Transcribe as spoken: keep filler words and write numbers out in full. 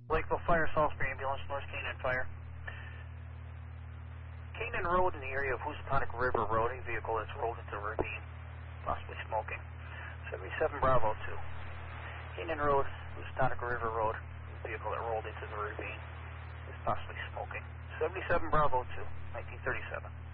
Lakeville Fire, Salisbury Ambulance, North Canaan Fire. Canaan Road in the area of Housatonic River Road, a vehicle that's rolled into the ravine, possibly smoking. seventy-seven Bravo two. Canaan Road, Housatonic River Road, a vehicle that rolled into the ravine, is possibly smoking. seventy-seven Bravo two, nineteen thirty-seven.